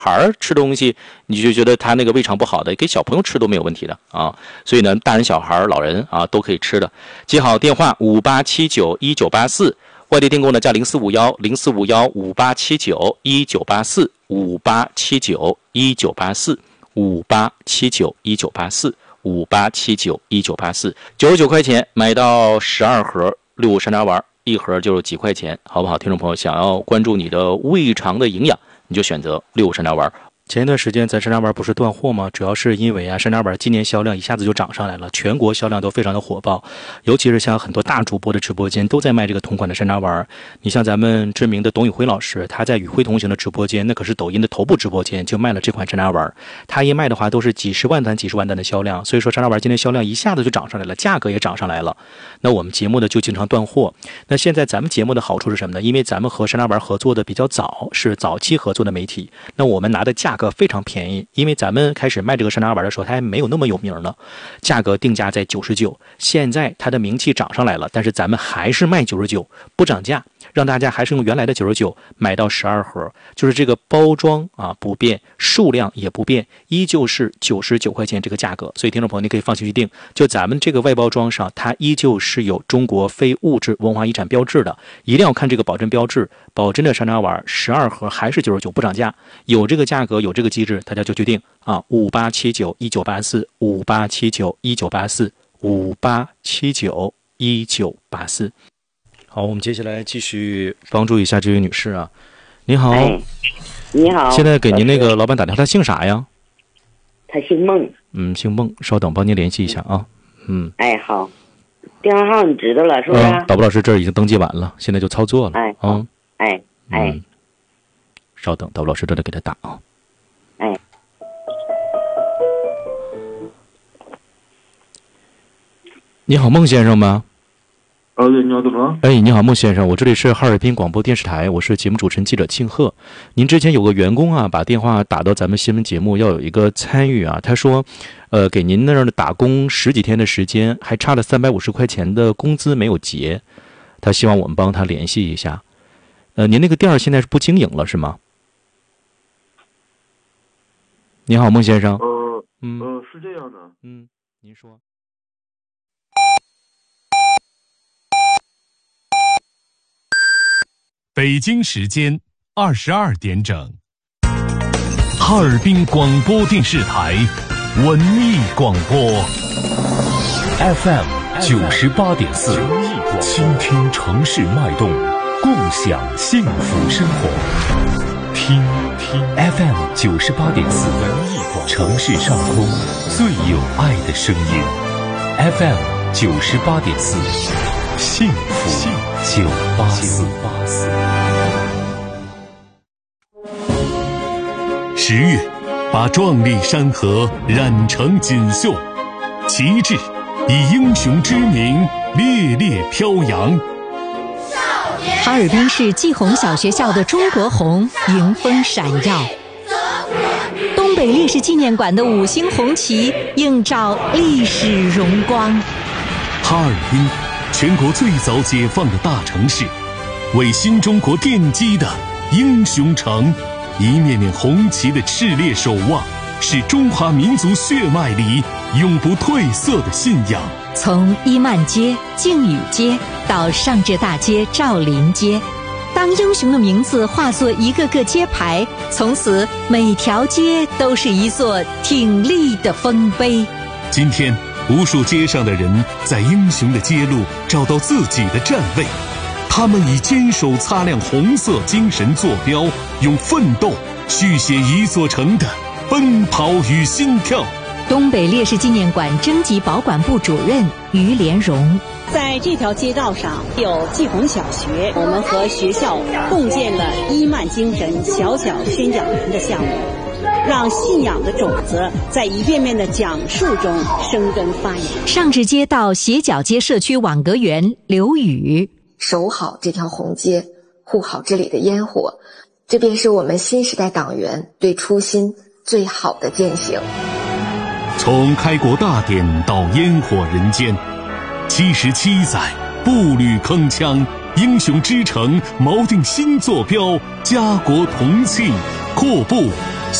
孩儿吃东西，你就觉得他那个胃肠不好的，给小朋友吃都没有问题的啊。所以呢，大人、小孩、老人啊都可以吃的。记好电话58791984，外地订购呢加0450-04515879588791984，58791984，58791984，99块钱买到12盒6山楂丸，一盒就是几块钱，好不好？听众朋友，想要关注你的胃肠的营养，你就选择6山楂丸。前一段时间咱山楂丸不是断货吗？主要是因为山楂丸今年销量一下子就涨上来了，全国销量都非常的火爆，尤其是像很多大主播的直播间都在卖这个同款的山楂丸。你像咱们知名的董宇辉老师，他在与辉同行的直播间，那可是抖音的头部直播间，就卖了这款山楂丸。他一卖的话都是几十万单的销量，所以说山楂丸今天销量一下子就涨上来了，价格也涨上来了。那我们节目呢就经常断货。那现在咱们节目的好处是什么呢？因为咱们和山楂丸合作的比较早，是早期合作的媒体，那我们拿的价格非常便宜，因为咱们开始卖这个山楂丸的时候，它还没有那么有名呢，价格定价在99，现在它的名气涨上来了，但是咱们还是卖99，不涨价，让大家还是用原来的99买到12盒，就是这个包装啊不变，数量也不变，依旧是99块钱这个价格。所以听众朋友你可以放心去订，就咱们这个外包装上，它依旧是有中国非物质文化遗产标志的，一定要看这个保真标志，保真的山楂丸12盒还是99，不涨价，有这个价格有这个机制，大家就决定啊，58791984，58791984，58791984。好，我们接下来继续帮助一下这位女士啊。你好， 你好， 现在给您那个老板打电话，他姓啥呀？ 他姓孟。 姓孟，稍等，帮您联系一下啊。 哎，好，电话号你知道了是不是？ 导播老师这儿已经登记完了，现在就操作了。稍等，导播老师这里给他打啊。你好，孟先生吗？ 对，你好，怎么了？ 你好，孟先生，我这里是哈尔滨广播电视台，我是节目主持人记者庆贺。您之前有个员工啊，把电话打到咱们新闻节目，要有一个参与啊。他说，给您那儿打工10几天的时间，还差了350块钱的工资没有结，他希望我们帮他联系一下。您那个店现在是不经营了是吗？你好，孟先生。 是这样的。 您说。 北京时间22点整，哈尔滨广播电视台文艺广播 FM 98.4，倾听城市脉动，共享幸福生活。听 FM 98.4，城市上空最有爱的声音。FM 98.4，幸福984。10月，把壮丽山河染成锦绣，旗帜以英雄之名烈烈飘扬。 哈尔滨市季红小学校的中国红迎风闪耀，东北烈士纪念馆的5星红旗映照历史荣光。 哈尔滨，全国最早解放的大城市，为新中国奠基的英雄城，一面面红旗的炽烈守望，是中华民族血脉里永不褪色的信仰。 从伊曼街、靖宇街到上浙大街、赵林街，当英雄的名字化作一个个街牌，从此每条街都是一座挺立的丰碑。 今天，无数街上的人在英雄的街路找到自己的站位，他们以坚守擦亮红色精神坐标，用奋斗续写一座城的奔跑与心跳。 东北烈士纪念馆征集保管部主任于连荣， 在这条街道上有季红小学，我们和学校共建了伊曼精神小小宣讲团的项目，让信仰的种子在一遍遍的讲述中生根发芽。 上至街道斜角街社区网格员刘宇， 守好这条红街，护好这里的烟火，这便是我们新时代党员对初心最好的践行。 从开国大典到烟火人间，77载步履铿锵，英雄之城锚定新坐标，家国同庆库布